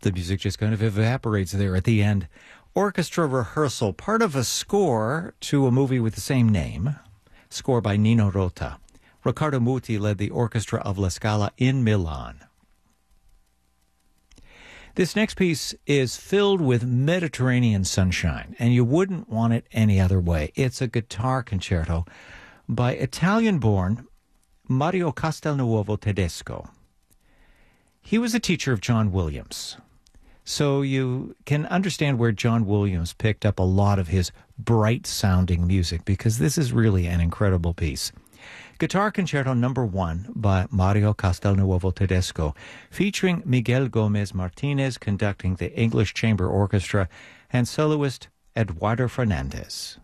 The music just kind of evaporates there at the end. Orchestra rehearsal, part of a score to a movie with the same name, score by Nino Rota. Riccardo Muti led the orchestra of La Scala in Milan. This next piece is filled with Mediterranean sunshine, and you wouldn't want it any other way. It's a guitar concerto by Italian-born Mario Castelnuovo Tedesco. He was a teacher of John Williams, so you can understand where John Williams picked up a lot of his bright-sounding music, because this is really an incredible piece. Guitar Concerto No. 1 by Mario Castelnuovo Tedesco, featuring Miguel Gomez Martinez conducting the English Chamber Orchestra and soloist Eduardo Fernandez.